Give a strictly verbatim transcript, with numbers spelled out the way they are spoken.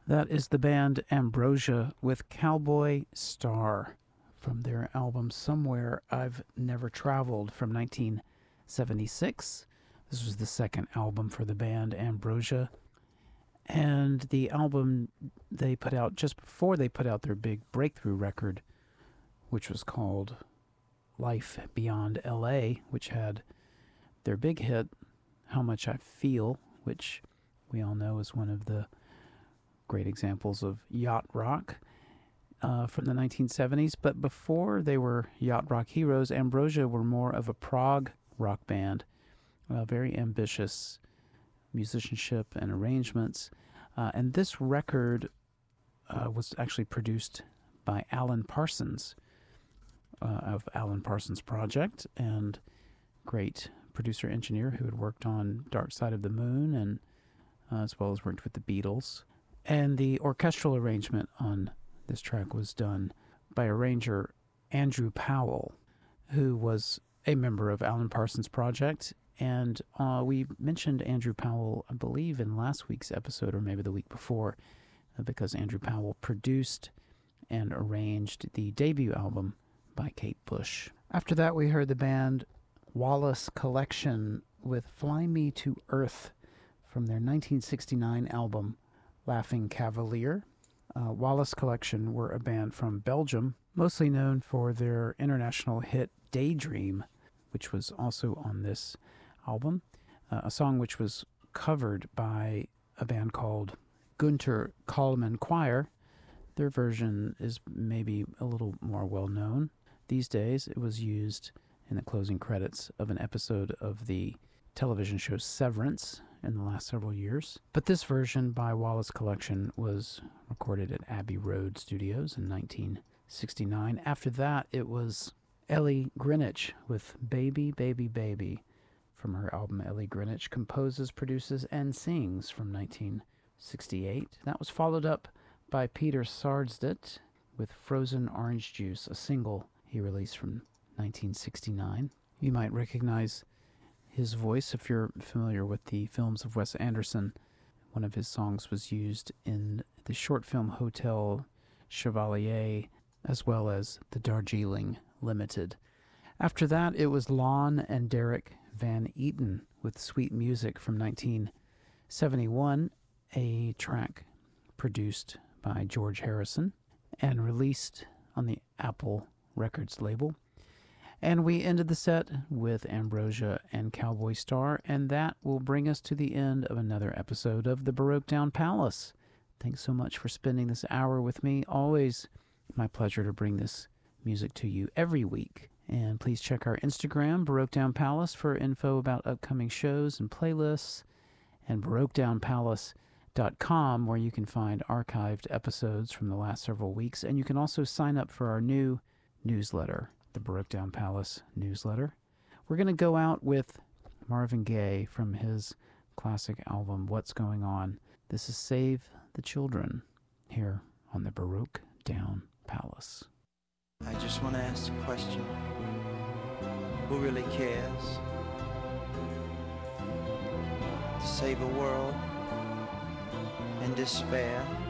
That is the band Ambrosia with Cowboy Star from their album Somewhere I've Never Traveled from nineteen seventy-six. This was the second album for the band Ambrosia. And the album they put out just before they put out their big breakthrough record, which was called Life Beyond L A, which had their big hit, How Much I Feel, which we all know is one of the great examples of yacht rock uh, from the nineteen seventies. But before they were yacht rock heroes, Ambrosia were more of a prog rock band, uh, very ambitious musicianship and arrangements. Uh, and this record uh, was actually produced by Alan Parsons uh, of Alan Parsons Project, and great producer-engineer who had worked on Dark Side of the Moon and uh, as well as worked with the Beatles. And the orchestral arrangement on this track was done by arranger Andrew Powell, who was a member of Alan Parsons Project. And uh, we mentioned Andrew Powell, I believe, in last week's episode, or maybe the week before, uh, because Andrew Powell produced and arranged the debut album by Kate Bush. After that, we heard the band Wallace Collection with Fly Me to Earth from their nineteen sixty-nine album Laughing Cavalier. Uh, Wallace Collection were a band from Belgium, mostly known for their international hit Daydream, which was also on this album, uh, a song which was covered by a band called Gunter Kallman Choir. Their version is maybe a little more well-known these days. It was used in the closing credits of an episode of the television show Severance in the last several years. But this version by Wallace Collection was recorded at Abbey Road Studios in nineteen sixty-nine. After that, it was Ellie Greenwich with Baby, Baby, Baby from her album Ellie Greenwich Composes, Produces, and Sings from nineteen sixty-eight. That was followed up by Peter Sardsdett with Frozen Orange Juice, a single he released from nineteen sixty-nine. You might recognize his voice if you're familiar with the films of Wes Anderson. One of his songs was used in the short film Hotel Chevalier, as well as the Darjeeling Limited. After that, it was Lon and Derek Van Eaton with Sweet Music from nineteen seventy-one, a track produced by George Harrison and released on the Apple Records label. And we ended the set with Ambrosia and Cowboy Star, and that will bring us to the end of another episode of the Baroque Down Palace. Thanks so much for spending this hour with me. Always my pleasure to bring this music to you every week. And please check our Instagram, Baroque Down Palace, for info about upcoming shows and playlists, and baroque down palace dot com, where you can find archived episodes from the last several weeks. And you can also sign up for our new newsletter, the Baroque Down Palace newsletter. We're going to go out with Marvin Gaye from his classic album, What's Going On. This is Save the Children, here on the Baroque Down Palace. I just want to ask a question. Who really cares to save a world in despair?